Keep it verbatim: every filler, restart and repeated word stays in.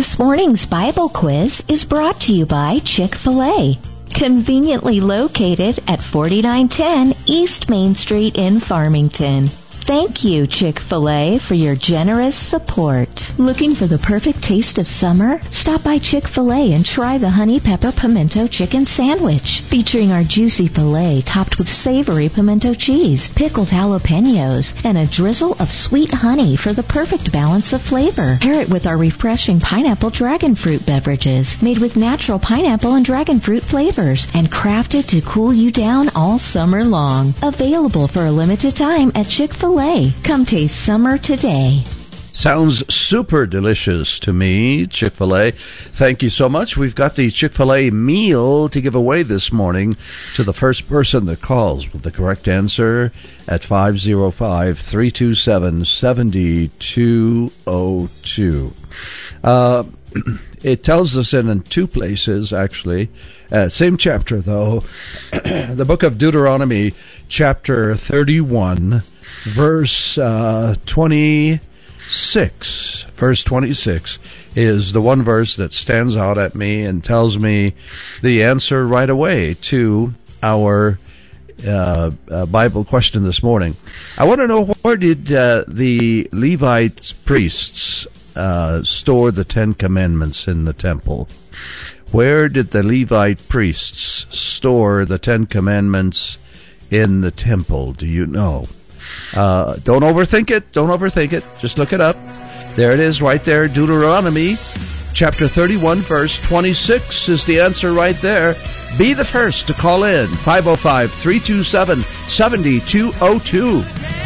This morning's Bible quiz is brought to you by Chick-fil-A, conveniently located at forty-nine ten East Main Street in Farmington. Thank you, Chick-fil-A, for your generous support. Looking for the perfect taste of summer? Stop by Chick-fil-A and try the Honey Pepper Pimento Chicken Sandwich, featuring our juicy filet topped with savory pimento cheese, pickled jalapenos, and a drizzle of sweet honey for the perfect balance of flavor. Pair it with our refreshing pineapple dragon fruit beverages, made with natural pineapple and dragon fruit flavors, and crafted to cool you down all summer long. Available for a limited time at Chick-fil-A. Come taste summer today. Sounds super delicious to me, Chick-fil-A. Thank you so much. We've got the Chick-fil-A meal to give away this morning to the first person that calls with the correct answer at five oh five, three two seven, seven two oh two. Uh, it tells us in, in two places, actually. Uh, same chapter, though. The book of Deuteronomy, chapter thirty-one, verse uh, twenty-six. Verse twenty-six is the one verse that stands out at me and tells me the answer right away to our uh, uh, Bible question this morning. I want to know, where did uh, the Levite priests uh, store the Ten Commandments in the temple? Where did the Levite priests store the Ten Commandments in the temple? Do you know? Uh, don't overthink it. Don't overthink it. Just look it up. There it is right there. Deuteronomy chapter thirty-one, verse twenty-six is the answer right there. Be the first to call in. five oh five, three two seven, seven two oh two.